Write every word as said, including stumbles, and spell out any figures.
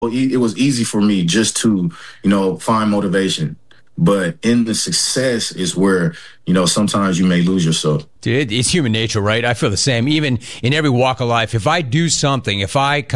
it was easy for me just to, you know, find motivation. But in the success is where, you know, sometimes you may lose yourself. Dude, it's human nature, right? I feel the same. Even in every walk of life, if I do something, if I